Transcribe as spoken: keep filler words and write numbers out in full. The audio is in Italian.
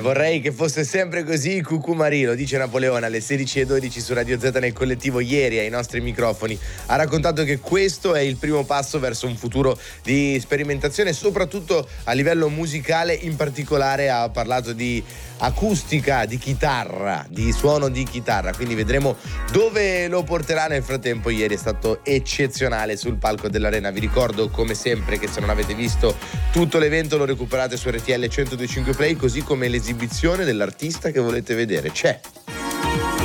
vorrei che fosse sempre così. Cucù Marino, dice Napoleone, alle sedici e dodici su Radio Z nel collettivo ieri ai nostri microfoni ha raccontato che questo è il primo passo verso un futuro di sperimentazione, soprattutto a livello musicale. In particolare ha parlato di acustica, di chitarra, di suono di chitarra, quindi vedremo dove lo porterà. Nel frattempo ieri è stato eccezionale sul palco dell'Arena. Vi ricordo come sempre che se non avete visto tutto l'evento lo recuperate su R T L centodue e cinque Play, così come l'esibizione dell'artista che volete vedere. C'è